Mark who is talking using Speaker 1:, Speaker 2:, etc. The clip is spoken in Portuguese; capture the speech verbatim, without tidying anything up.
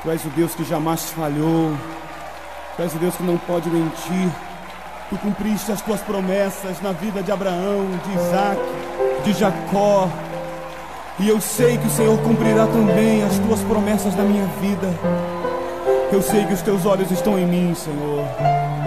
Speaker 1: Tu és o Deus que jamais falhou. Tu és o Deus que não pode mentir. Tu cumpriste as tuas promessas na vida de Abraão, de Isaac, de Jacó. E eu sei que o Senhor cumprirá também as tuas promessas na minha vida. Eu sei que os teus olhos estão em mim, Senhor.